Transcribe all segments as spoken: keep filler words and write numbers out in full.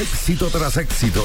Éxito tras éxito.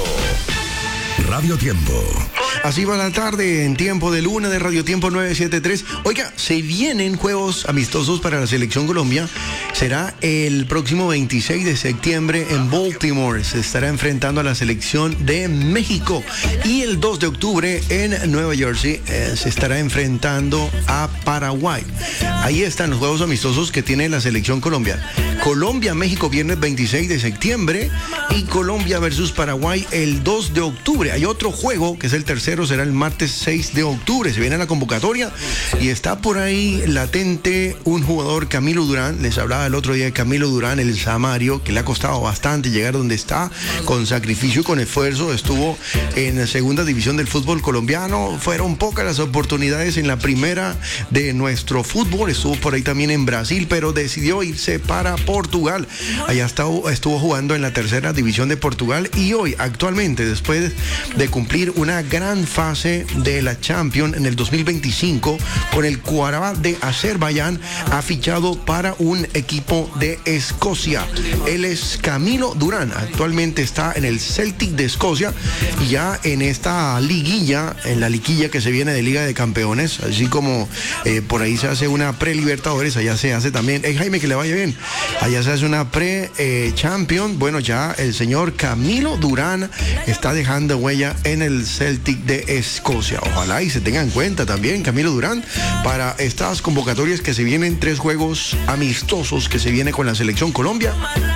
Radio Tiempo. Así va la tarde en Tiempo de Luna de Radio Tiempo nueve setenta y tres. Oiga, se vienen juegos amistosos para la Selección Colombia. Será el próximo veintiséis de septiembre en Baltimore. Se estará enfrentando a la Selección de México. Y el dos de octubre en Nueva Jersey eh, se estará enfrentando a Paraguay. Ahí están los juegos amistosos que tiene la Selección Colombia. Colombia-México viernes veintiséis de septiembre y Colombia versus Paraguay el dos de octubre. Hay otro juego que es el tercero, será el martes seis de octubre. Se viene la convocatoria y está por ahí latente un jugador, Camilo Durán. Les hablaba el otro día de Camilo Durán, el Samario, que le ha costado bastante llegar donde está, con sacrificio y con esfuerzo. Estuvo en la segunda división del fútbol colombiano. Fueron pocas las oportunidades en la primera de nuestro fútbol. Estuvo por ahí también en Brasil, pero decidió irse para Portugal. Allá estuvo, estuvo jugando en la tercera división de Portugal y hoy, actualmente, después de cumplir una gran fase de la Champions en el dos mil veinticinco con el Qarabağ de Azerbaiyán, ha fichado para un equipo de Escocia. Él es Camilo Durán, actualmente está en el Celtic de Escocia y ya en esta liguilla, en la liguilla que se viene de Liga de Campeones, así como eh, por ahí se hace una pre-Libertadores, allá se hace también, hey, Jaime, que le vaya bien, allá se hace una pre-Champions, eh, bueno, ya el señor Camilo Durán está dejando huella en el Celtic de Escocia. Ojalá y se tenga en cuenta también Camilo Durán para estas convocatorias que se vienen, tres juegos amistosos que se viene con la Selección Colombia.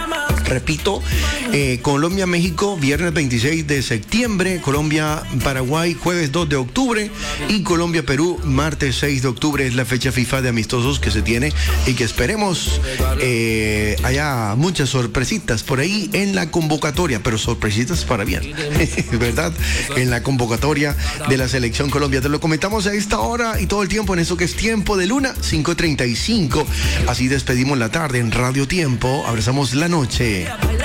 Repito, eh, Colombia-México, viernes veintiséis de septiembre, Colombia-Paraguay, jueves dos de octubre y Colombia-Perú, martes seis de octubre, es la fecha FIFA de amistosos que se tiene y que esperemos eh, haya muchas sorpresitas por ahí en la convocatoria, pero sorpresitas para bien, ¿verdad? En la convocatoria de la Selección Colombia. Te lo comentamos a esta hora y todo el tiempo en eso que es Tiempo de Luna, cinco treinta y cinco. Así despedimos la tarde en Radio Tiempo, abrazamos la noche.